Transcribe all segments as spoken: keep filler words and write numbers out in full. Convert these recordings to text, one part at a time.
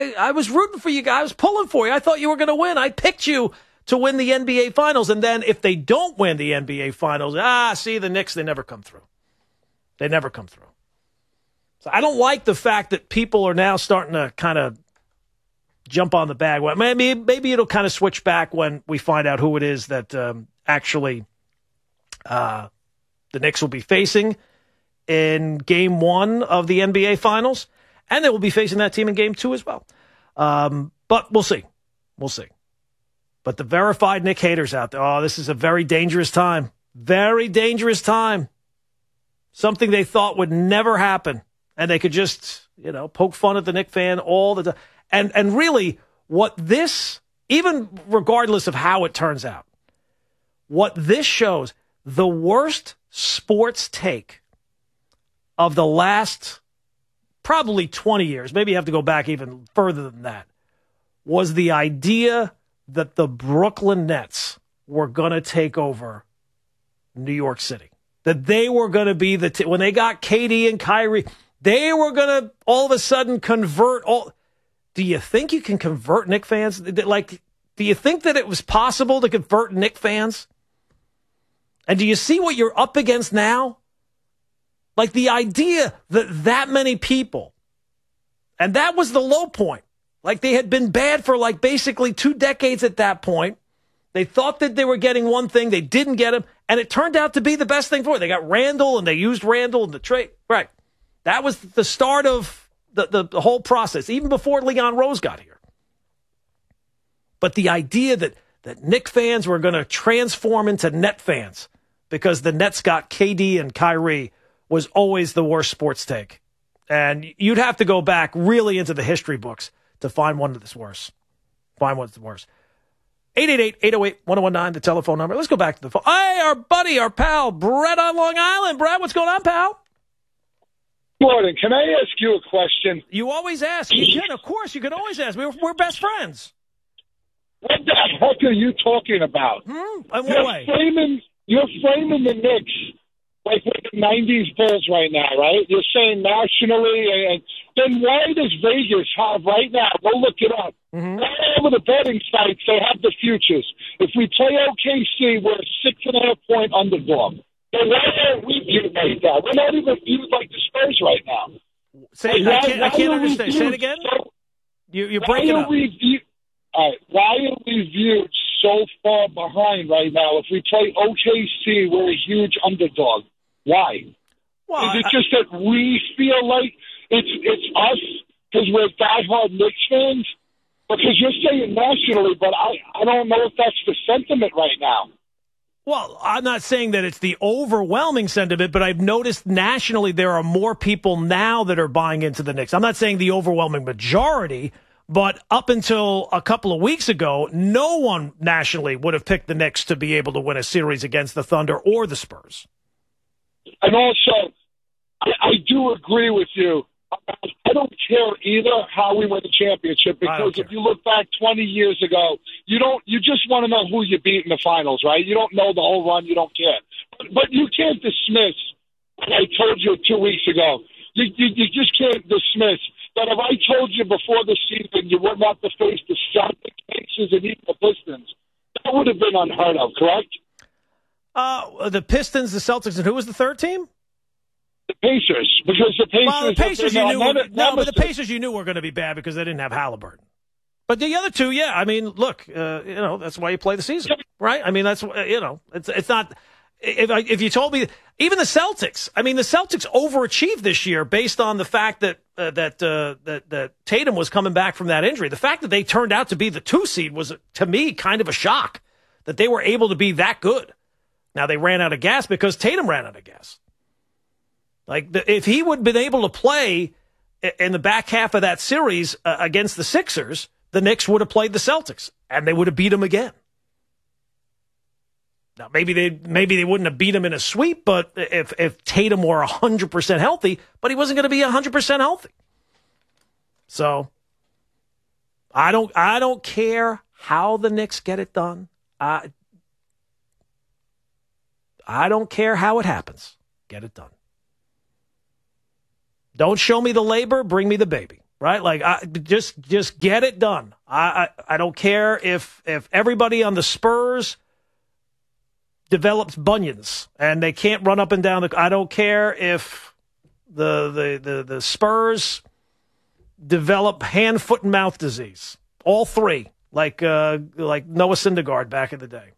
I was rooting for you guys. I was pulling for you. I thought you were going to win. I picked you to win the N B A Finals. And then if they don't win the N B A Finals, ah, see, the Knicks, they never come through. They never come through. So I don't like the fact that people are now starting to kind of jump on the bag. Well, maybe, maybe it'll kind of switch back when we find out who it is that um, actually uh, the Knicks will be facing in game one of the N B A Finals. And they will be facing that team in game two as well. Um, but we'll see. We'll see. But the verified Knick haters out there, oh, this is a very dangerous time. Very dangerous time. Something they thought would never happen. And they could just, you know, poke fun at the Knick fan all the time. And, and really, what this, even regardless of how it turns out, what this shows, the worst sports take of the last probably twenty years, maybe you have to go back even further than that, was the idea that the Brooklyn Nets were going to take over New York City. That they were going to be the, t- when they got K D and Kyrie, they were going to all of a sudden convert all. Do you think you can convert Knick fans? Like, do you think that it was possible to convert Knick fans? And do you see what you're up against now? Like the idea that that many people, and that was the low point. Like they had been bad for like basically two decades at that point. They thought that they were getting one thing. They didn't get him. And it turned out to be the best thing for it. They got Randall and they used Randall in the trade. Right. That was the start of the, the, the whole process, even before Leon Rose got here. But the idea that, that Knick fans were going to transform into Net fans because the Nets got K D and Kyrie was always the worst sports take. And you'd have to go back really into the history books to find one that's worse. Find one that's worse. eight eight eight, eight oh eight, one oh one nine, the telephone number. Let's go back to the phone. Hey, our buddy, our pal, Brett on Long Island. Brett, what's going on, pal? Gordon, can I ask you a question? You always ask. You can, of course. You can always ask. We're, we're best friends. What the heck are you talking about? Hmm? In what You're way? framing, you're framing the Knicks like with the nineties Bulls right now, right? You're saying nationally, and then why does Vegas have right now, go look it up, mm-hmm. all over the betting sites, they have the futures. If we play O K C, we're a six and a half point underdog. Then why aren't we viewed like that? We're not even viewed like the Spurs right now. Say, why, I can't, I can't understand. Say it again? So, you, you're breaking why up. Are we view, all right, why are we viewed so far behind right now? If we play O K C, we're a huge underdog. Why? Well, Is it I, just that we feel like it's it's us because we're diehard Knicks fans? Because you're saying nationally, but I, I don't know if that's the sentiment right now. Well, I'm not saying that it's the overwhelming sentiment, but I've noticed nationally there are more people now that are buying into the Knicks. I'm not saying the overwhelming majority, but up until a couple of weeks ago, no one nationally would have picked the Knicks to be able to win a series against the Thunder or the Spurs. And also, I, I do agree with you. I don't care either how we win the championship because if you look back twenty years ago, you don't. You just want to know who you beat in the finals, right? You don't know the whole run. You don't care. But, but you can't dismiss what I told you two weeks ago. You, you, you just can't dismiss that if I told you before the season you wouldn't have to face the Celtics, Pacers, and even the Pistons, that would have been unheard of, correct? Uh, the Pistons, the Celtics, and who was the third team? The Pacers, because the Pacers. Well, the Pacers you knew. Were, never, no, but the Pacers you knew were going to be bad because they didn't have Halliburton. But the other two, yeah, I mean, look, uh, you know, that's why you play the season, right? I mean, that's you know, it's it's not. If I, if you told me, even the Celtics, I mean, the Celtics overachieved this year based on the fact that uh, that uh, that that Tatum was coming back from that injury. The fact that they turned out to be the two seed was, to me, kind of a shock that they were able to be that good. Now they ran out of gas because Tatum ran out of gas. Like, the, if he would have been able to play in the back half of that series uh, against the Sixers, the Knicks would have played the Celtics, and they would have beat them again. Now, maybe they maybe they wouldn't have beat them in a sweep, but if, if Tatum were one hundred percent healthy, but he wasn't going to be one hundred percent healthy. So, I don't I don't care how the Knicks get it done. I, I don't care how it happens. Get it done. Don't show me the labor, bring me the baby. right? Like, I, just just get it done. I, I I don't care if if everybody on the Spurs develops bunions and they can't run up and down the. I don't care if the the the, the Spurs develop hand, foot, and mouth disease. All three, like uh, like Noah Syndergaard back in the day.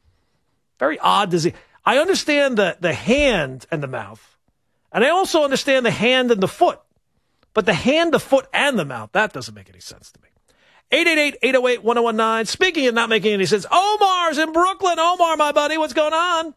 Very odd disease. I understand the the hand and the mouth, and I also understand the hand and the foot. But the hand, the foot, and the mouth, that doesn't make any sense to me. eight eight eight, eight oh eight, one oh one nine. Speaking of not making any sense, Omar's in Brooklyn. Omar, my buddy, what's going on?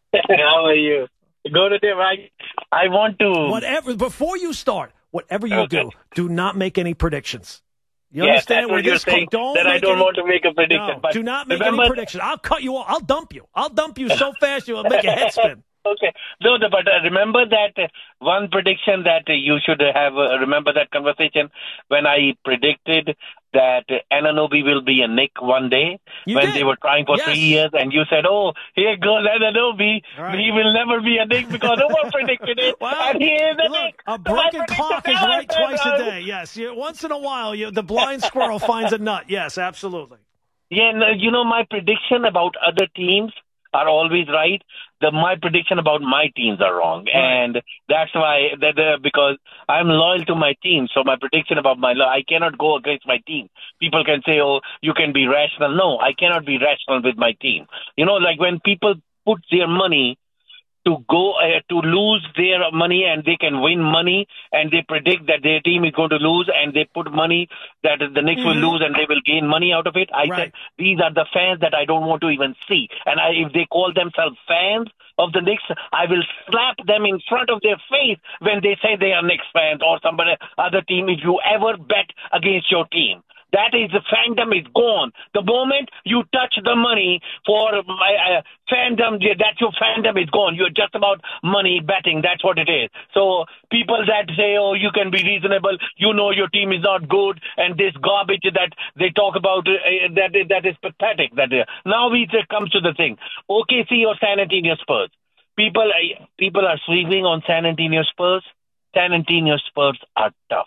How are you? Go to them. I, I want to... Whatever. Before you start, whatever you Okay. do, do not make any predictions. You Yes, understand that's where what you're this saying, don't that I make don't any- want to make a prediction. No, but do not make remember, any predictions. I'll cut you off. I'll dump you. I'll dump you so fast you'll make your head spin. Okay. No, no, but uh, remember that uh, one prediction that uh, you should have, uh, remember that conversation when I predicted that uh, Anunoby will be a Knick one day You when did. they were trying for Yes. three years and you said, oh, here goes Anunoby. Right. He will never be a Knick because no one predicted it. Well, and he is a look, Knick. a So I broken predicted clock is that. right twice a Uh, day. Yes, you, once in a while, you, the blind squirrel finds a nut. Yes, absolutely. Yeah, no, you know, my prediction about other teams are always right. The my prediction about my teams are wrong, Right. and that's why that uh, because I'm loyal to my team. So my prediction about my I cannot go against my team. People can say, "Oh, you can be rational." No, I cannot be rational with my team. You know, like when people put their money to go uh, to lose their money and they can win money and they predict that their team is going to lose and they put money that the Knicks Mm-hmm. will lose and they will gain money out of it. I Right. said these are the fans that I don't want to even see. And I, if they call themselves fans of the Knicks, I will slap them in front of their face when they say they are Knicks fans or somebody other team if you ever bet against your team. That is the fandom is gone. The moment you touch the money for my uh, fandom, that's your fandom is gone. You're just about money betting. That's what it is. So people that say, oh, you can be reasonable, you know your team is not good, and this garbage that they talk about, uh, that that is pathetic. That uh, now we it comes to the thing, O K C or San Antonio Spurs. People, uh, people are sweeping on San Antonio Spurs. San Antonio Spurs are tough.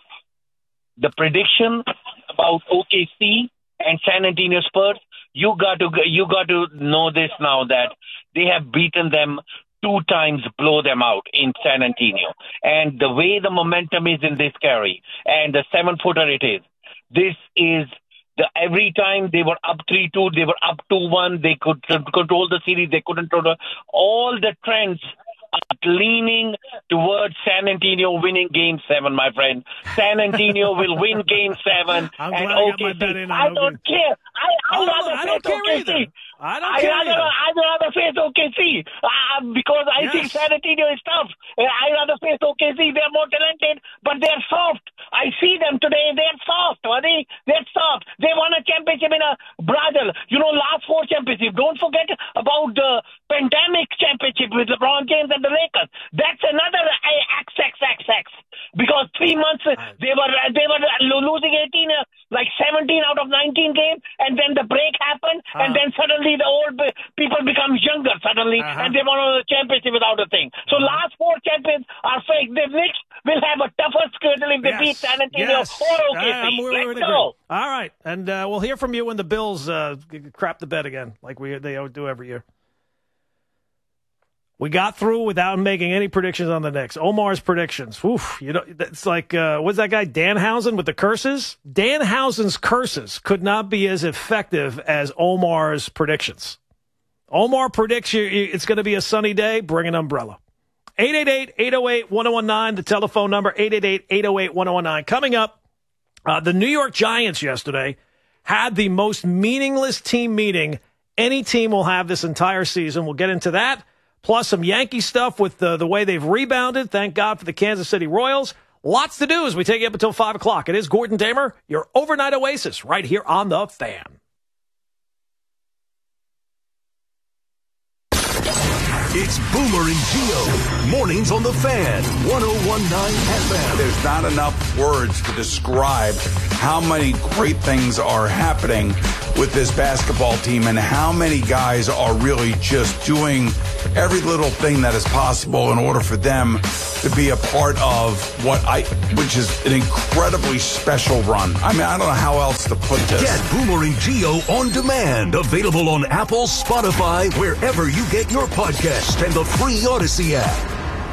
The prediction about O K C and San Antonio Spurs, you got to you got to know this now that they have beaten them two times, blow them out in San Antonio, and the way the momentum is in this carry and the seven footer it is, this is the every time they were up three two, they were up two one, they could control the series, they couldn't control all the trends. Are leaning towards San Antonio winning Game Seven, my friend. San Antonio will win Game Seven, I'm and glad I got O K C. my bet in on I O K C. don't care. I, I Oh, rather I don't face care O K C. either. I don't I care rather, either. I'd rather face O K C uh, because I Yes. think San Antonio is tough. Uh, I rather face O K C. They're more talented, but they're soft. I see them today. They're soft, buddy. They're soft. They won a championship in a Brazil. You know, last four championships. Don't forget about the pandemic championship with LeBron James and the Lakers. That's another uh, X X X X. Because three months uh, they were uh, they were uh, losing eighteen, uh, like seventeen out of nineteen games, and then the break happened, Uh-huh. and then suddenly the old be- people become younger suddenly, Uh-huh. and they won the championship without a thing. So last four champions are fake. The Knicks will have a tougher schedule if they Yes. beat San Antonio Yes. or O K C. I- I'm- we're- we're in Let's agreement. go. All right, and uh, we'll hear from you when the Bills uh, g- crap the bed again, like we they do every year. We got through without making any predictions on the Knicks. Omar's predictions. Oof, you know, it's like, uh, what's that guy, Danhausen with the curses? Danhausen's curses could not be as effective as Omar's predictions. Omar predicts you it's going to be a sunny day. Bring an umbrella. eight eight eight, eight oh eight, one oh one nine, the telephone number, eight eight eight, eight oh eight, one oh one nine. Coming up, uh, the New York Giants yesterday had the most meaningless team meeting any team will have this entire season. We'll get into that. Plus some Yankee stuff with the, the way they've rebounded. Thank God for the Kansas City Royals. Lots to do as we take you up until five o'clock. It is Gordon Damer, your overnight oasis, right here on The Fan. It's Boomer and Gio. Mornings on The Fan, one oh one point nine F M. There's not enough words to describe how many great things are happening with this basketball team and how many guys are really just doing every little thing that is possible in order for them to be a part of what I, which is an incredibly special run. I mean, I don't know how else to put this. Get Boomer and Gio on demand. Available on Apple, Spotify, wherever you get your podcasts, and the free Odyssey app.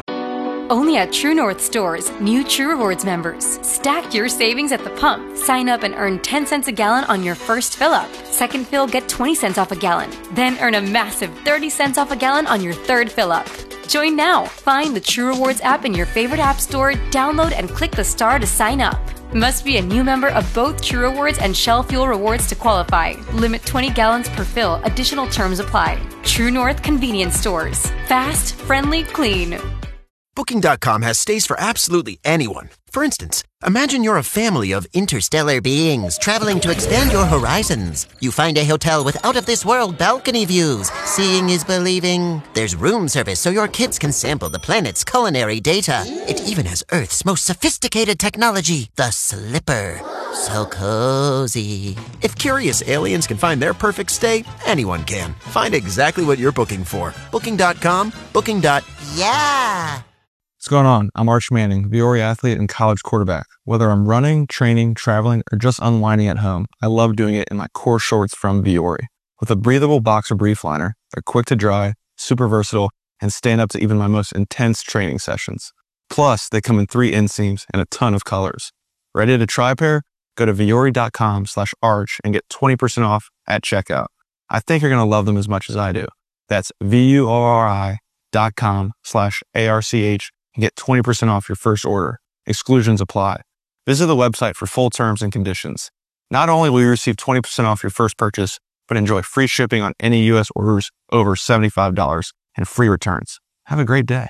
Only at True North stores, new True Rewards members. Stack your savings at the pump. Sign up and earn ten cents a gallon on your first fill up. Second fill, get twenty cents off a gallon. Then earn a massive thirty cents off a gallon on your third fill up. Join now. Find the True Rewards app in your favorite app store, download and click the star to sign up. Must be a new member of both True Rewards and Shell Fuel Rewards to qualify. Limit twenty gallons per fill. Additional terms apply. True North Convenience Stores. Fast, friendly, clean. Booking dot com has stays for absolutely anyone. For instance, imagine you're a family of interstellar beings traveling to expand your horizons. You find a hotel with out-of-this-world balcony views. Seeing is believing. There's room service so your kids can sample the planet's culinary data. It even has Earth's most sophisticated technology, the Slipper. So cozy. If curious aliens can find their perfect stay, anyone can. Find exactly what you're booking for. Booking dot com, Booking. Yeah. What's going on? I'm Arch Manning, Viore athlete and college quarterback. Whether I'm running, training, traveling, or just unwinding at home, I love doing it in my core shorts from Viore. With a breathable boxer brief liner, they're quick to dry, super versatile, and stand up to even my most intense training sessions. Plus, they come in three inseams and a ton of colors. Ready to try a pair? Go to Viore.com slash arch and get twenty percent off at checkout. I think you're going to love them as much as I do. That's V-U-O-R-I dot com slash A-R-C-H and get twenty percent off your first order. Exclusions apply. Visit the website for full terms and conditions. Not only will you receive twenty percent off your first purchase, but enjoy free shipping on any U S orders over seventy-five dollars and free returns. Have a great day.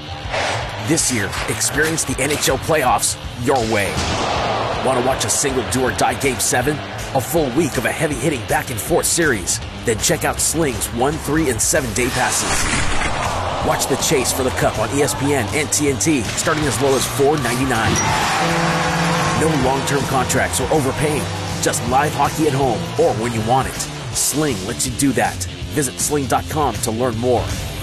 This year, experience the N H L playoffs your way. Want to watch a single do-or-die Game seven? A full week of a heavy-hitting back-and-forth series? Then check out Sling's one, three, and seven-day passes. Watch the chase for the Cup on E S P N and T N T, starting as low as four dollars and ninety-nine cents. No long-term contracts or overpaying. Just live hockey at home or when you want it. Sling lets you do that. Visit sling dot com to learn more.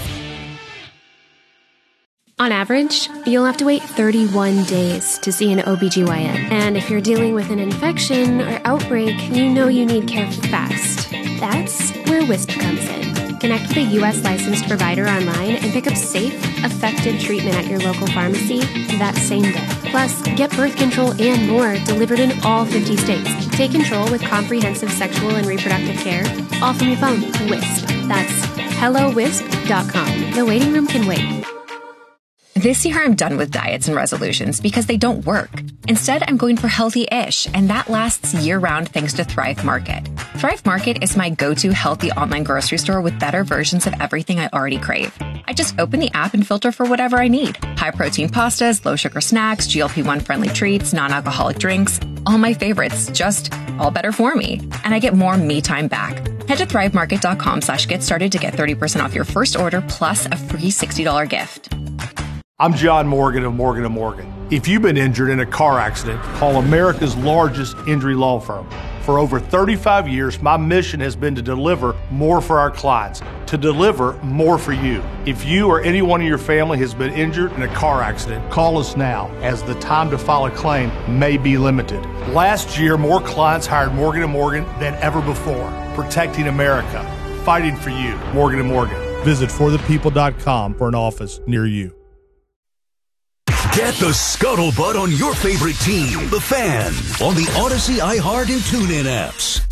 On average, you'll have to wait thirty-one days to see an O B G Y N. And if you're dealing with an infection or outbreak, you know you need care fast. That's where Wisp comes in. Connect with a U S licensed provider online and pick up safe, effective treatment at your local pharmacy that same day. Plus, get birth control and more delivered in all fifty states. Take control with comprehensive sexual and reproductive care, all from your phone. Wisp. That's hello wisp dot com. The waiting room can wait. This year, I'm done with diets and resolutions because they don't work. Instead, I'm going for healthy-ish, and that lasts year-round thanks to Thrive Market. Thrive Market is my go-to healthy online grocery store with better versions of everything I already crave. I just open the app and filter for whatever I need. High-protein pastas, low-sugar snacks, G L P one friendly treats, non-alcoholic drinks. All my favorites, just all better for me. And I get more me time back. Head to thrivemarket.com slash get started to get thirty percent off your first order plus a free sixty dollars gift. I'm John Morgan of Morgan and Morgan. If you've been injured in a car accident, call America's largest injury law firm. For over thirty-five years, my mission has been to deliver more for our clients, to deliver more for you. If you or anyone in your family has been injured in a car accident, call us now, as the time to file a claim may be limited. Last year, more clients hired Morgan and Morgan than ever before, protecting America, fighting for you. Morgan and Morgan. Visit for the people dot com for an office near you. Get the scuttlebutt on your favorite team, the Fan, on the Odyssey, iHeart, and TuneIn apps.